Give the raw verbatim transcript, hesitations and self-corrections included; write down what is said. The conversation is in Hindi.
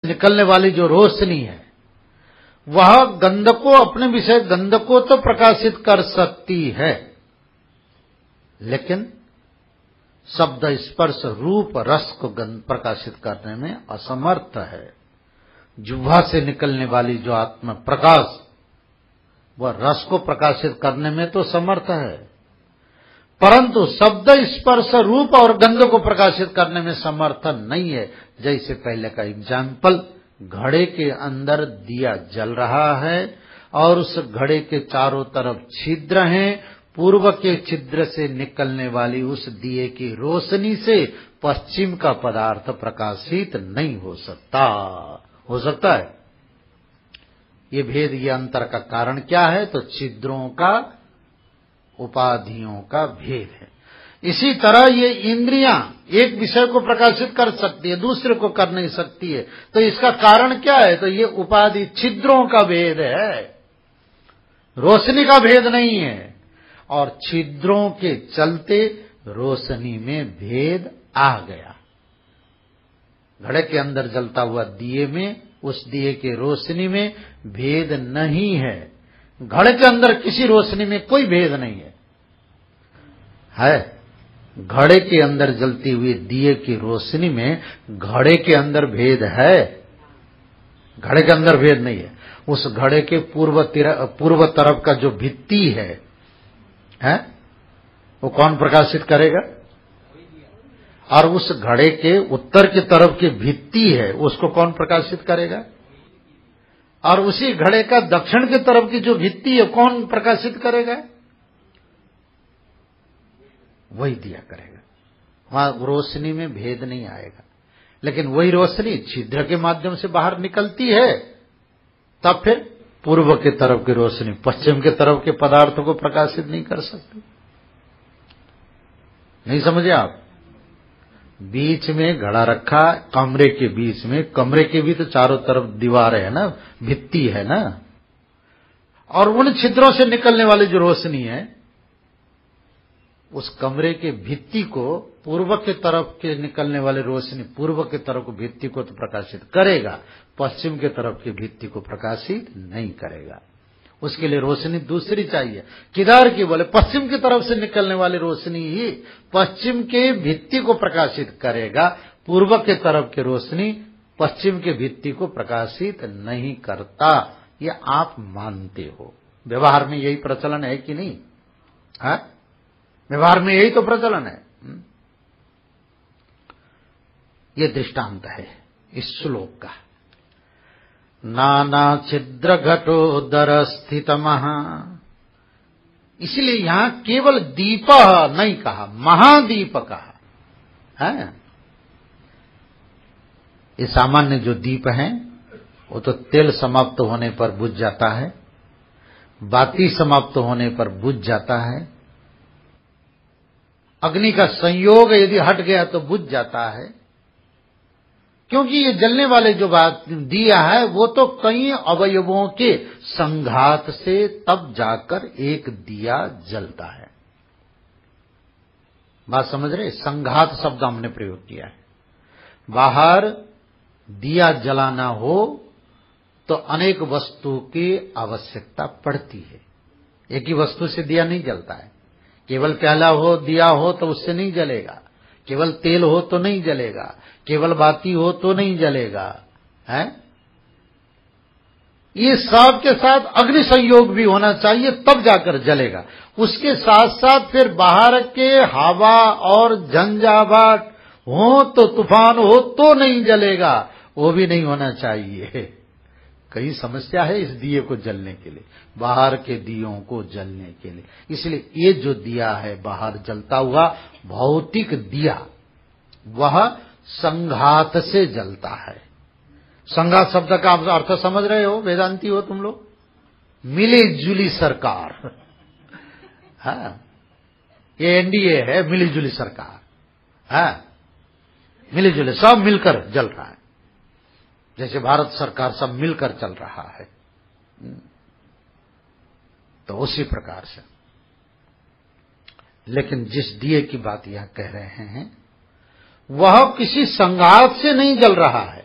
निकलने वाली जो रोशनी है वह गंध को, अपने विषय गंध को तो प्रकाशित कर सकती है, लेकिन शब्द स्पर्श रूप रस को गंध प्रकाशित करने में असमर्थ है। जिह्वा से निकलने वाली जो आत्मा प्रकाश वह रस को प्रकाशित करने में तो समर्थ है, परंतु शब्द स्पर्श रूप और गंध को प्रकाशित करने में समर्थ नहीं है। जैसे पहले का एग्जाम्पल, घड़े के अंदर दिया जल रहा है और उस घड़े के चारों तरफ छिद्र हैं, पूर्व के छिद्र से निकलने वाली उस दिए की रोशनी से पश्चिम का पदार्थ प्रकाशित नहीं हो सकता। हो सकता है? ये भेद, ये अंतर का कारण क्या है? तो छिद्रों का, उपाधियों का भेद है। इसी तरह ये इंद्रियां एक विषय को प्रकाशित कर सकती है, दूसरे को कर नहीं सकती है। तो इसका कारण क्या है? तो ये उपाधि छिद्रों का भेद है, रोशनी का भेद नहीं है। और छिद्रों के चलते रोशनी में भेद आ गया। घड़े के अंदर जलता हुआ दिए में, उस दिए के रोशनी में भेद नहीं है। घड़े के अंदर किसी रोशनी में कोई भेद नहीं है। है घड़े के अंदर जलती हुई दिए की रोशनी में घड़े के अंदर भेद है? घड़े के अंदर भेद नहीं है। उस घड़े के पूर्व पूर्व तरफ का जो भित्ति है, है वो कौन प्रकाशित करेगा? और उस घड़े के उत्तर की तरफ की भित्ति है, उसको कौन प्रकाशित करेगा? और उसी घड़े का दक्षिण की तरफ की जो भित्ति है, कौन प्रकाशित करेगा? वही दिया करेगा। वहां रोशनी में भेद नहीं आएगा। लेकिन वही रोशनी छिद्र के माध्यम से बाहर निकलती है, तब फिर पूर्व के तरफ की रोशनी पश्चिम के तरफ के पदार्थों को प्रकाशित नहीं कर सकती। नहीं समझे आप? बीच में घड़ा रखा, कमरे के बीच में, कमरे के भी तो चारों तरफ दीवार है ना, भित्ति है ना, और उन छिद्रों से निकलने वाली जो रोशनी है, उस कमरे के भित्ति को, पूर्व के तरफ के निकलने वाली रोशनी पूर्व के तरफ की भित्ति को तो प्रकाशित करेगा, पश्चिम के तरफ की भित्ति को प्रकाशित नहीं करेगा। उसके लिए रोशनी दूसरी चाहिए। किधर की? बोले पश्चिम की तरफ से निकलने वाली रोशनी ही पश्चिम के भित्ति को प्रकाशित करेगा, पूर्व के तरफ की रोशनी पश्चिम के भित्ति को प्रकाशित नहीं करता। ये आप मानते हो। व्यवहार में यही प्रचलन है कि नहीं? है? व्यवहार में यही तो प्रचलन है। ये दृष्टांत है इस श्लोक का। नाना छिद्र घटोदर स्थित महा, इसलिए यहां केवल दीप नहीं कहा, महादीप कहा है। ये सामान्य जो दीप है वो तो तेल समाप्त होने पर बुझ जाता है, बाती समाप्त होने पर बुझ जाता है, अग्नि का संयोग यदि हट गया तो बुझ जाता है। क्योंकि ये जलने वाले जो बात दिया है वो तो कई अवयवों के संघात से तब जाकर एक दिया जलता है। बात समझ रहे? संघात शब्द हमने प्रयोग किया है। बाहर दिया जलाना हो तो अनेक वस्तु की आवश्यकता पड़ती है। एक ही वस्तु से दिया नहीं जलता है। केवल प्याला हो, दिया हो तो उससे नहीं जलेगा, केवल तेल हो तो नहीं जलेगा, केवल बाती हो तो नहीं जलेगा, है? ये सब के साथ अग्नि संयोग भी होना चाहिए तब जाकर जलेगा। उसके साथ साथ फिर बाहर के हवा और झंझावाट हो तो, तूफान हो तो नहीं जलेगा, वो भी नहीं होना चाहिए। कई समस्या है इस दिए को जलने के लिए, बाहर के दियों को जलने के लिए। इसलिए ये जो दिया है बाहर जलता हुआ भौतिक दिया, वह संघात से जलता है। संघात शब्द का आप अर्थ समझ रहे हो? वेदांती हो तुम लोग? मिली जुली सरकार। हाँ, ये एनडीए है, मिली जुली सरकार। हाँ, मिली जुली सब मिलकर जल रहा है, जैसे भारत सरकार सब मिलकर चल रहा है। तो उसी प्रकार से, लेकिन जिस दिए की बात यह कह रहे हैं वह किसी संघात से नहीं जल रहा है।